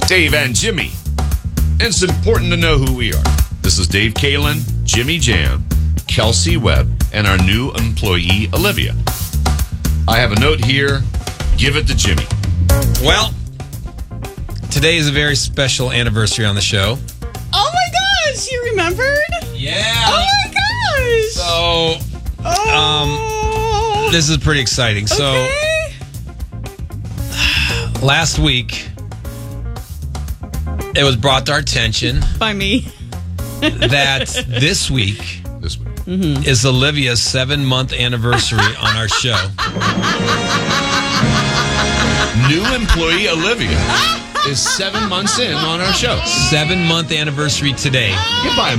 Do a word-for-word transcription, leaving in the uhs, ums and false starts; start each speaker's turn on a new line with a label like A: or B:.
A: Dave and Jimmy. And it's important to know who we are. This is Dave Kalin, Jimmy Jam, Kelsey Webb, and our new employee, Olivia. I have a note here. Give it to Jimmy.
B: Well, today is a very special anniversary on the show.
C: Oh my gosh, you remembered?
B: Yeah.
C: Oh my gosh.
B: So,
C: oh.
B: um, this is pretty exciting.
C: Okay.
B: So, last week, it was brought to our attention
C: By me.
B: that this week
A: This week.
C: Mm-hmm.
B: is Olivia's seven-month anniversary on our show.
A: New employee, Olivia, is seven months in on our show.
B: Seven-month anniversary today.
A: Goodbye.